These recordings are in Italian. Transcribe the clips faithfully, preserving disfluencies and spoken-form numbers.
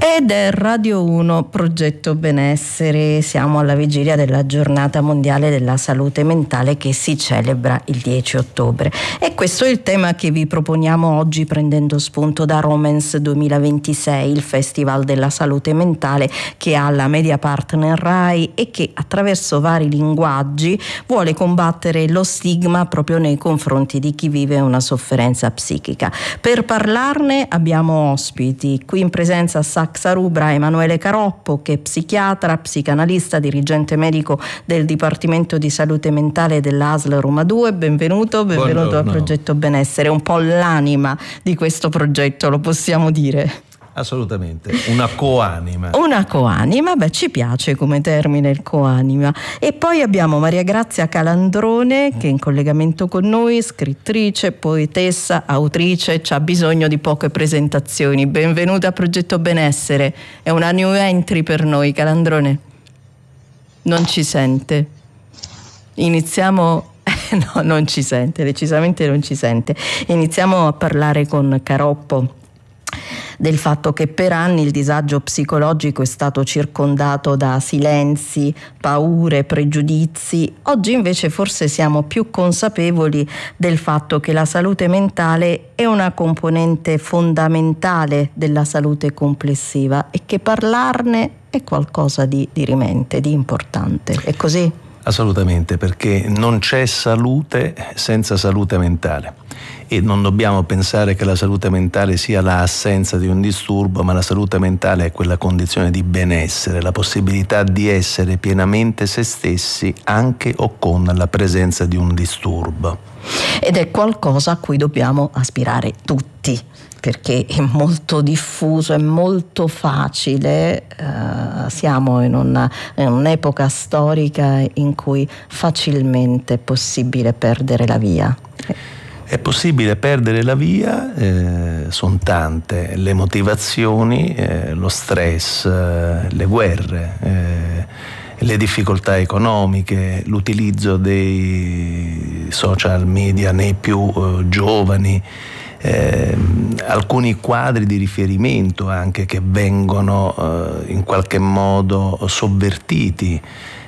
Ed è Radio uno Progetto Benessere. Siamo alla vigilia della giornata mondiale della salute mentale che si celebra il dieci ottobre, e questo è il tema che vi proponiamo oggi, prendendo spunto da Romance duemilaventisei, il festival della salute mentale che ha la media partner Rai e che attraverso vari linguaggi vuole combattere lo stigma proprio nei confronti di chi vive una sofferenza psichica. Per parlarne abbiamo ospiti qui in presenza: Saxa Rubra, Emanuele Caroppo, che è psichiatra, psicanalista, dirigente medico del Dipartimento di Salute Mentale dell'A S L Roma due. Benvenuto, benvenuto Buongiorno. al Progetto Benessere, un po' l'anima di questo progetto, lo possiamo dire? Assolutamente, una coanima. Una coanima, beh, ci piace come termine il coanima. E poi abbiamo Maria Grazia Calandrone, che è in collegamento con noi, scrittrice, poetessa, autrice, c'ha bisogno di poche presentazioni. Benvenuta a Progetto Benessere, è una new entry per noi. Calandrone non ci sente. Iniziamo... no, non ci sente, decisamente non ci sente. Iniziamo a parlare con Caroppo del fatto che per anni il disagio psicologico è stato circondato da silenzi, paure, pregiudizi. Oggi invece forse siamo più consapevoli del fatto che la salute mentale è una componente fondamentale della salute complessiva e che parlarne è qualcosa di dirimente, di importante. È così? Assolutamente, perché non c'è salute senza salute mentale. E non dobbiamo pensare che la salute mentale sia l'assenza di un disturbo, ma la salute mentale è quella condizione di benessere, la possibilità di essere pienamente se stessi anche o con la presenza di un disturbo. Ed è qualcosa a cui dobbiamo aspirare tutti, perché è molto diffuso, è molto facile. Uh, siamo in, una, in un'epoca storica in cui facilmente è possibile perdere la via. È possibile perdere la via, eh, sono tante le motivazioni, eh, lo stress, eh, le guerre, eh, le difficoltà economiche, l'utilizzo dei social media nei più eh, giovani, eh, alcuni quadri di riferimento anche che vengono eh, in qualche modo sovvertiti.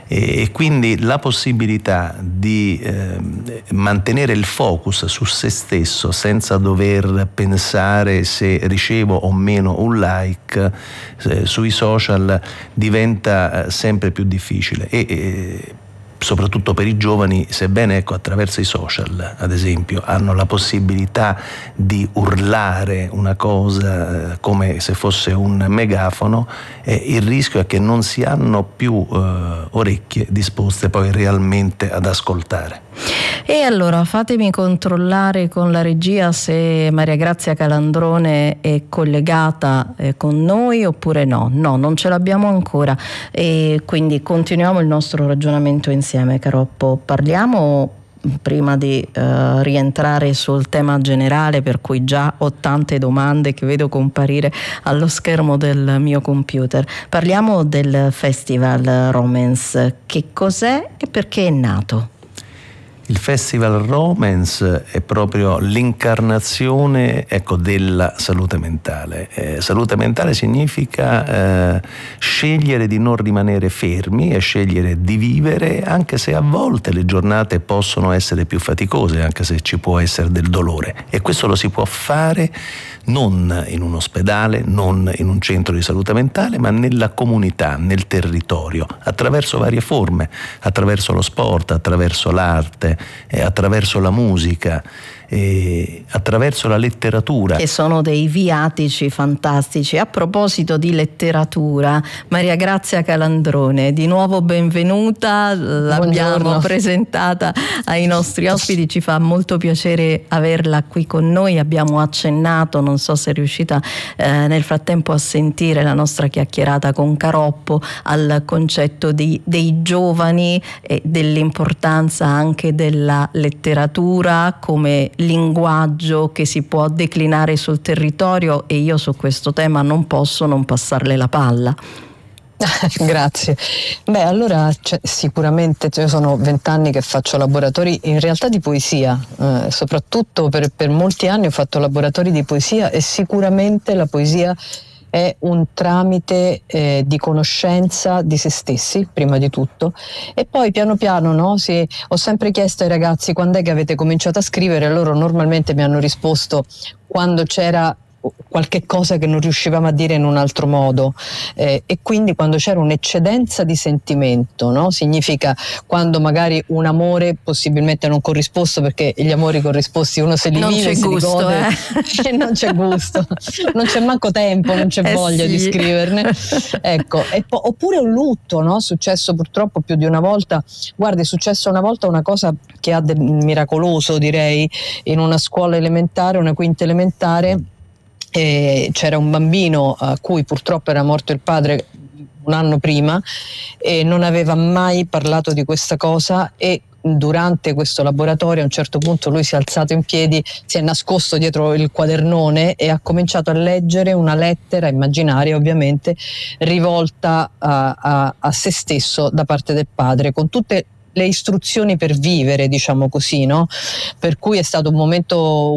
E quindi la possibilità di eh, mantenere il focus su se stesso senza dover pensare se ricevo o meno un like eh, sui social diventa eh, sempre più difficile. E, e soprattutto per i giovani, sebbene ecco attraverso i social ad esempio hanno la possibilità di urlare una cosa eh, come se fosse un megafono, eh, il rischio è che non si hanno più eh, orecchie disposte poi realmente ad ascoltare. E allora fatemi controllare con la regia se Maria Grazia Calandrone è collegata eh, con noi oppure no. No, non ce l'abbiamo ancora, e quindi continuiamo il nostro ragionamento insieme. Caroppo, parliamo prima di uh, rientrare sul tema generale, per cui già ho tante domande che vedo comparire allo schermo del mio computer. Parliamo del Festival Romance. Che cos'è e perché è nato? Il Festival Romance è proprio l'incarnazione ecco, della salute mentale. Eh, salute mentale significa eh, scegliere di non rimanere fermi e scegliere di vivere, anche se a volte le giornate possono essere più faticose, anche se ci può essere del dolore. E questo lo si può fare non in un ospedale, non in un centro di salute mentale, ma nella comunità, nel territorio, attraverso varie forme, attraverso lo sport, attraverso l'arte, eh, attraverso la musica, eh, attraverso la letteratura. Che sono dei viatici fantastici. A proposito di letteratura, Maria Grazia Calandrone, di nuovo benvenuta, l'abbiamo Buongiorno. presentata ai nostri ospiti, ci fa molto piacere averla qui con noi. Abbiamo accennato, non so se è riuscita eh, nel frattempo a sentire la nostra chiacchierata con Caroppo, al concetto di, dei giovani e dell'importanza anche della letteratura come linguaggio che si può declinare sul territorio, e io su questo tema non posso non passarle la palla. Grazie. Beh, allora cioè, sicuramente io sono vent'anni che faccio laboratori in realtà di poesia, eh, soprattutto per, per molti anni ho fatto laboratori di poesia, e sicuramente la poesia è un tramite eh, di conoscenza di se stessi, prima di tutto, e poi piano piano, no, si, ho sempre chiesto ai ragazzi quando è che avete cominciato a scrivere, loro normalmente mi hanno risposto quando c'era qualche cosa che non riuscivamo a dire in un altro modo, eh, e quindi quando c'era un'eccedenza di sentimento, no? Significa quando magari un amore possibilmente non corrisposto, perché gli amori corrisposti uno se li non vive, c'è si gusto, gode, eh? e non c'è gusto, non c'è manco tempo, non c'è eh voglia sì. di scriverne, ecco. E po- oppure un lutto, no? Successo purtroppo più di una volta. Guardi, è successo una volta una cosa che ha del miracoloso, direi, in una scuola elementare, una quinta elementare. E c'era un bambino a cui purtroppo era morto il padre un anno prima e non aveva mai parlato di questa cosa, e durante questo laboratorio a un certo punto lui si è alzato in piedi, si è nascosto dietro il quadernone e ha cominciato a leggere una lettera immaginaria, ovviamente rivolta a, a, a se stesso da parte del padre, con tutte le istruzioni per vivere, diciamo così, no? Per cui è stato un momento